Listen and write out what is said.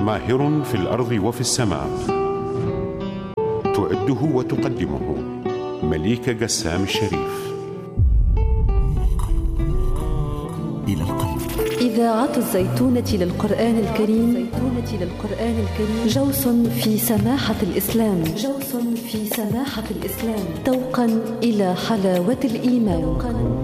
ماهر في الأرض وفي السماء. تؤده وتقدمه مليكة قسام الشريف. إلى القلب. إذاعة الزيتونة للقرآن الكريم، جوص في سماحة الإسلام، توقا إلى حلاوة الإيمان.